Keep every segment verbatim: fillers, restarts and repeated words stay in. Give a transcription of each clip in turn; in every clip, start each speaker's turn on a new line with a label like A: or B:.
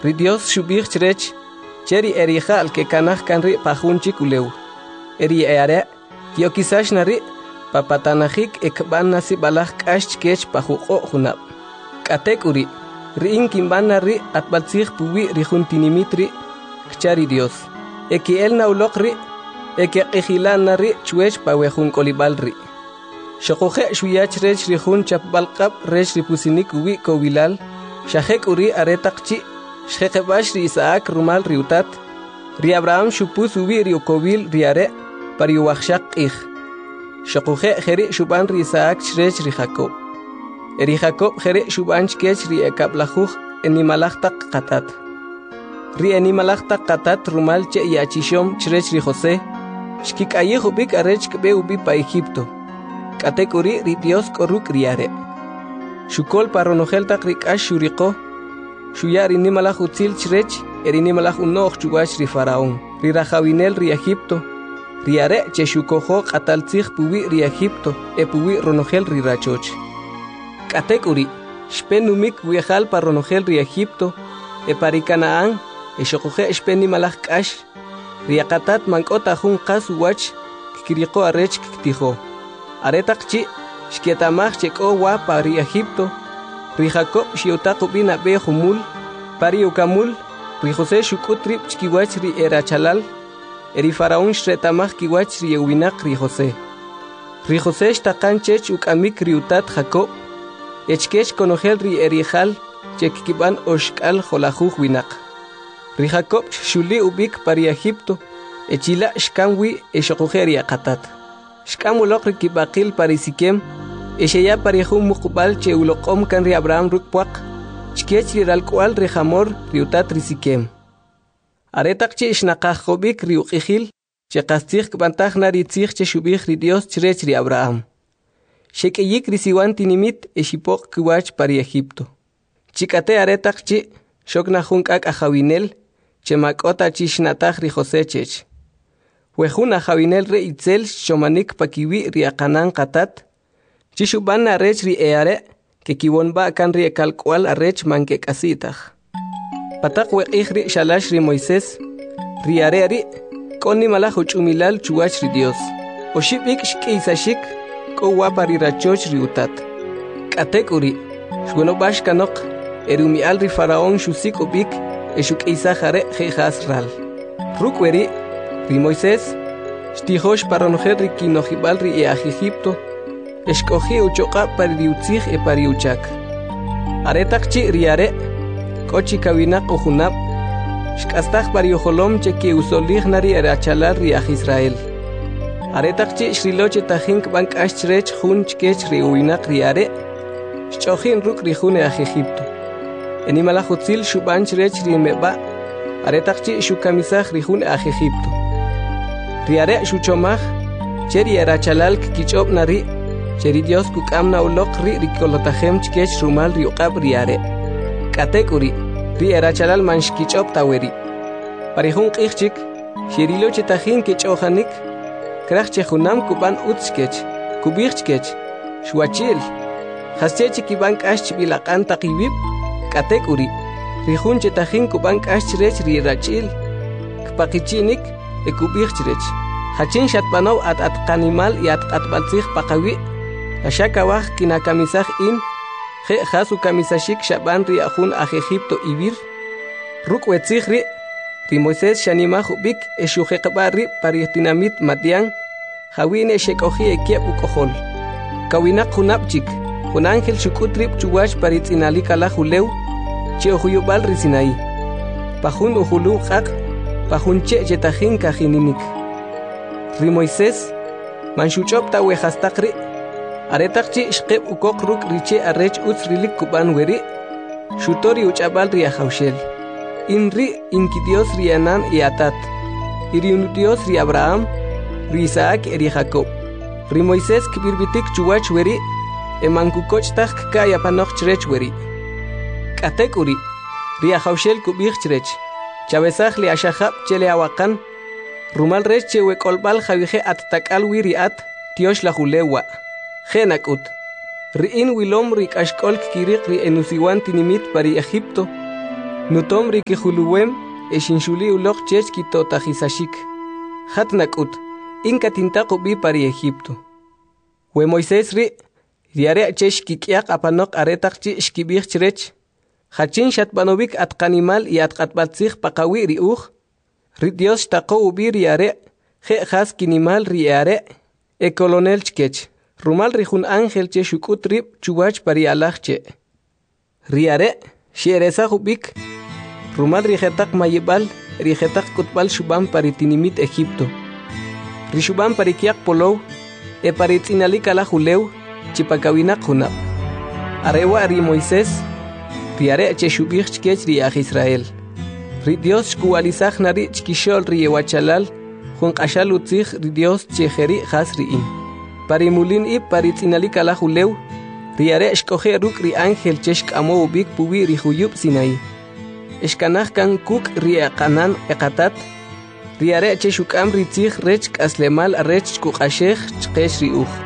A: ri Dios shubich rech cheri erija al que canaj canri pajunchi kuleu eri eare kio kisash nari papatanajik ekban nasi balaj kash kech pajuqo junab katek uri ri inkin nari atbalzig puwi ri juntinimitri kchari Dios eki el naulokri eki ejilan nari chuech pawejun kolibalri shokoje shuyach rech ri jun chapbalqab rech ri pusinik uwi kovilal shajek uri aretaqchi shjeqebash ri Isaac rumal riutat ri Abraham shupus uwi ri okovil ri are pari wachshaq ij shokoje jeri shuban ri Isaac rech ri Jacob eri Jacob jeri shuban chkech ri ekablajug enimalajtaq qatat ri enimalajtaq qatat rumal che yachishom chrech ri José shkikayij ubik arech kbe ubi pa Egipto katekuri ri Dios koruk riare shukol paronojeltaq ri kash shuriqo shuyari nimalaj utzil chrech eri nimalaj unoq chuwach ri Faraón ri rajawinel ri Egipto riare che shukojo qataltzig puwi ri Egipto e puwi ronojel ri rachoch katekuri shpenumik wiejal paronojel ri Egipto e pari Canaán e shokoje shpen nimalaj kash ri aqatat mankota jun qas wach kikiriqo arech kiktijo aretaqchi shkietamaj cheko wa pari Egipto ri Jacob shiotaq ubina be jumul pari ukamul ri José shukutrip chkiwach ri erachalal eri Faraón shretamaj kiwach ri ewinaq ri José ri José shtaqan chech ukamik ri utat Jacob echkech konojel ri erijal chekkiban oshkal jolajuj winaq ri Jacob shuli ubik pari Egipto echila shkanwi eshokujeri aqatat shkamuloq ri kibaqil pari Siquem esheya pari jun muqbal che uloqom kan ri Abraham rukpuaq chkech ri ralkwal ri Hamor ri utat ri Siquem aretaqchi shnaqaj jobik ri uqijil che qastig kbantaj nari tzig che shubij ri Dios chrech ri Abraham shekeyik ri siwan tinimit eshipoq kiwach pari Egipto chikate aretaqchi shokna jun k'ak ajawinel che mak'ota chi shnataj ri José chech wejun ajawinel re itzel shomanik pakiwi ri aqanan qatat chi shuban arech ri eare que kiwonba kan ri ekalkwal arech manke kasitaj patak weqij ri shalash ri Moisés ri are ri koni malaj uchumilal chuwach ri Dios oshibik shkisashik ko wapa ri rachoch ri utat katekuri shweno bash kanok erumi al ri Faraón shusik ubik eshuk isajare jehasral rukweri ri Moisés shtijosh paronojer ri kinojibal ri e Egipto eshkoji uchoqa pari ri utzij e pari uchak aretaqchi ri are kochi kawinaq ujunab shk'astaj pari ojolom che ki usolij nari erachalal ri aj Israel aretaqchi shriloche tajin k'ban k'ax chrech jun chkech ri uwinaq ri are shch'ojin ruk' ri jun e aj Egipto enimalaj utzil shuban chrech ri meba aretaqchi shukamisaj ri jun e aj Egipto ri are shuchomaj che ri erachalal kich'ob nari che ri Dios kuk'amna uloq ri ri kolotajem chkech rumal ri uqab ri are katekuri ri erachalal man shkich'ob taweri pari jun q'ij chik shirilo che tajin kich'ojanik kraj che junam kuban utz chkech kubij chkech shwachil jasche chikiban k'ax chbilaq'an taqibib katekuri ri jun che tajin kuban k'ax chrech ri rach'il kpaqichinik e kubij chrech hachin shatbanaw at at qanimal y at qatbaltzij paqawi ashakawaj kinakamisaj in je jasu kamisashik shaban ri ajun aj Egipto ibir rukwetzij ri ri Moisés shanimaj ubik eshujeqba ri pari tinamit Madian jawine shekoji ekiep ukojol kawinaq junabchik jun ángel shukutrip chuwach pari tzinalika julew che ojuyubal ri Sinaí pajun ujulu qaq pajun che chetajin kajininik ri Moisés man shuch'ob ta wejastaq ri aretaqchi shqeb ukoq ruk riche arech utz rilik kuban weri shutori uch'abal ri ajawshel inri inki Dios ri Anan y Atat iri unu Dios ri Abraham ri Isaac ri Jacob ri Moisés kibirbitik chuwach weri emankukoch taj kaya panoq chrech weri katekuri ri ajawshel kubij chrech chabesaj li ashajab chele awakan rumal rech che wekolbal javije at takal wiri at tiosh la julewa genakut ri in wilom ri kashkol kiriq ri enusiwan tinimit pari Egipto Nutomri ki huluwem eshinshuli ulok chech ki totajisashik. Hatnakut inka tintaqo bi pari Egipto. We Moisés ri riare chesh ki kiak apanok aretak chi shkibich chrech. Hachin shatbanovik at kanimal y at katbatzich pakawi ri uj. Ri Dios taqo ubi riare je has kinimal riare e colonel chkech. Rumal rijun ángel che shukut rib chuwach pari alach che. Riare shieresa hubik. Rumal rijetak mayibal rijetak kutbal shubam pari tinimit Egipto. Rishubam pari kiak polou e pari tinalik ala juleu chipakawinak junab. Arewa ri Moisés riare che shubich chkech riaj Israel. Ri Dios shkualizaj nari chkishol riewachalal jun qashal utzij ri Dios chejeri has riin. Pari mulin i pari tinalik ala juleu riare shkoje ruk ri ángel cheshk amo ubik puwi ri huyub Sinai. Eshkanaj kan kuk ri aqanan eqatat riare che shukam ri tzij rech aslemal rech kuqashej chqesh ri uj.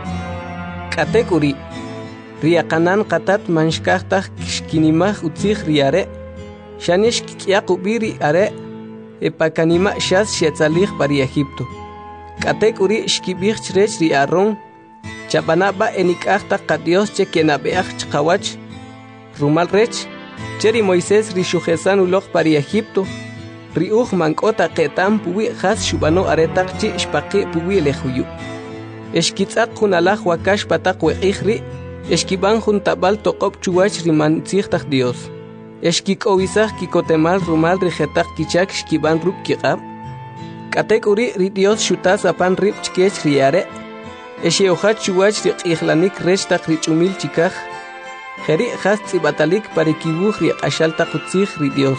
A: Katek uri ri aqanan qatat manshkajtaj kishkinimaj utzij riare shanesh kikiaq ubiri are epakanima shas shetzalij pari Egipto. Katek uri shkibij chrech ri Aarón chapanaba enikajta qa Dios che kenabeaj chqawach rumal rech cheri Moisés ri shujesan uloj pari Egipto ri uj mankota qetam puwi has shubano aretaq chi shpaqi puwi lejuyu. Eshkitzaq junalaj wakash pataq weqij ri eshkiban jun tabal toqob chuwach ri mantzijtaj Dios. Eshkik'owisaj kikotemal rumal ri jetaq kichak shkiban ruk kiqab. Katek uri ri Dios shutas apan rib chkech riare esheojach chuwach ri q'ijlanik rech taq ri ch'umil chikaj jeri has tzibatalik pari kibuj ri q'axal taq utzij ri Dios.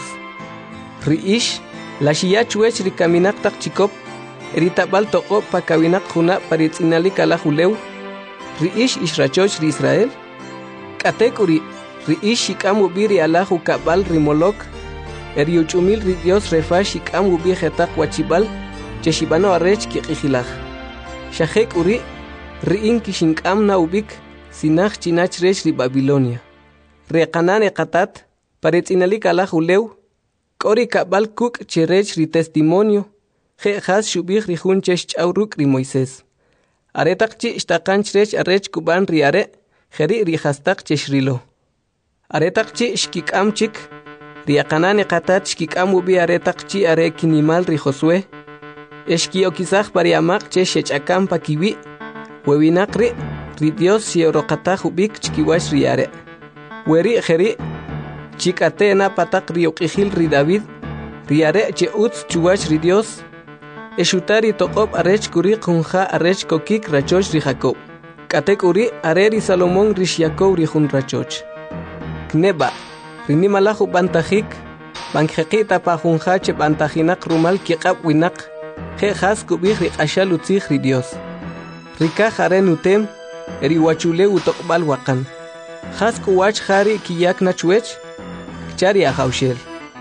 A: Ri ish lashiya chuwech ri kaminak taq chikop ri tabal toqob pakawinak juna pari tz'inalik ala juleu ri ish ishrachoch ri Israel. Katek uri ri ish shik'am ubi ri ala jukabal ri Molok eri uch'umil ri Dios refa shik'am ubi jetaq wachibal che shibano arrech kiq'ijilaj. Shajek uri ri'in kishink'am na ubik sinaj chinach rech ri Babilonia. Re qanan eqatat pari tz'inalik ala juleu k'ori kabal kuk' che rech ri testimonio je has shubij ri jun che xch'aw ruk' ri Moisés. Aretaq chi xtaqan chrech arrech kuban ri are jeri ri hastaq che shrilo. Aretaq chi shkik'am chik ri aqanan eqatat shkik'am ubi aretaq chi are kinimal ri Josué eshkiokizaj pari amaq che shech'akam pakiwi wewinaq ri ri Dios xioroqataj ubik chkiwach ri are. Weri jeri chik'ate na pataq ri uq'ijil ri David ri are che utz chuwach ri Dios eshutari toqob arech kuri qunja arech kokik rachoch ri Jacob. Katek uri are ri Salomón ri Jacob ri jun rachoch. Kneba ri nimalaj ubantajik banjeqita pa junja che bantajinak rumal kiqab winak je has kubij ri q'axal utzij ri Dios. Rikaj are nutem eri wachule utoqbal waqan. Has kuwach jari kiyak nachwech kchari ajawshel.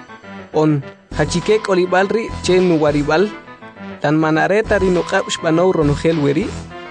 A: On hachike kolibal ri che nuwaribal tan manareta ri nuqab shbanow ronogel weri.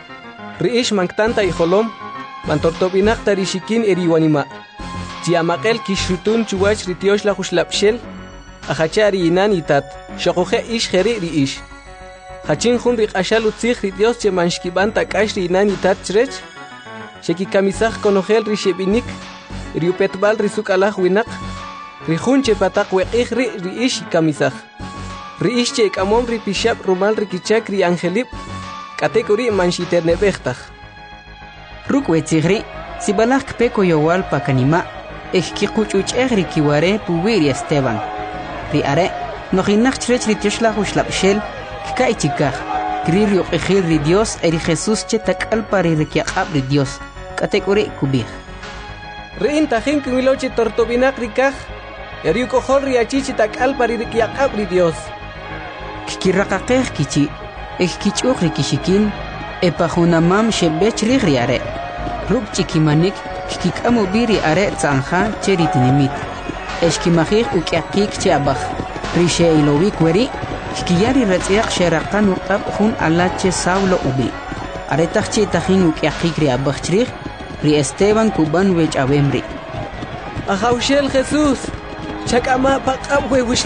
A: Ri ish manktanta ijolom bantortobinak tarishikin eri wanima. Chiamaqel kishutun chuwach ri tiosh la jushlapshel ajachari inan itat shoqoje ish jeri ri ish. Hachin jun ri q'axal utzij ri Dios che manshkiban tak'ax ri inan itat chrech shekikamisaj konojel ri shebinik ri upetbal ri suk'alaj winaq ri jun che pataq weq'ij ri ri ish kamisaj ri ish che ik'amom ri pixab rumal ri kichak ri angelib k'atek uri manxiterneb'ejtaj
B: ruk' wetzij ri sibalaj kpeko yowal pakanima ejkiquch'uch'ej ri kiware puwi ri Esteban ri are nojinaj chrech ri tioxlaj uxlab'xel kay chikaj kri ri uq'ijil ri Dios eri Jesús che tak'al pari ri kiaq'ab ri Dios k'atek uri kubij
A: ri'in tajin kinwiloche tortobinak ri kaj eri uk'ojol ri achichi tak'al pari ri kiaq'ab ri Dios
B: kikiraqaqej kichi ejkich'uq ri kishikin epajunamam xeb'ech rij ri are ruk' ch'ikimanik kikik'am ubi ri are tz'anja che ri tinimit exkimajij uk'yaqik che abaj ri xe'ilowik weri kiyari ratz'iyaq xeraqan uq'ab jun alache Saulo ubi aretaq chi tajin uk'yaqik ri abaj chrij ri Esteban kuban wech'awem ri
A: ajawshel Jesús chak'ama paq'ab' wewish